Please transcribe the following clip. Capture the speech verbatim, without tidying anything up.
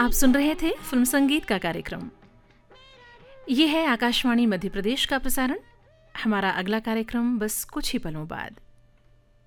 आप सुन रहे थे फिल्म संगीत का कार्यक्रम। ये है आकाशवाणी मध्य प्रदेश का प्रसारण। हमारा अगला कार्यक्रम बस कुछ ही पलों बाद।